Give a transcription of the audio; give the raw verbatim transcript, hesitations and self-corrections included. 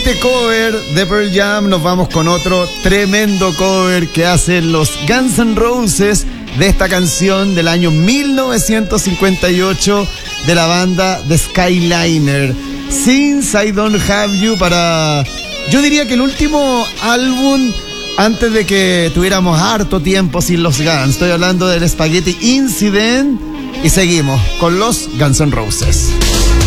este cover de Pearl Jam nos vamos con otro tremendo cover que hacen los Guns N' Roses de esta canción del año mil novecientos cincuenta y ocho de la banda The Skyliner. Since I Don't Have You, para, yo diría que el último álbum antes de que tuviéramos harto tiempo sin los Guns. Estoy hablando del Spaghetti Incident y seguimos con los Guns N' Roses.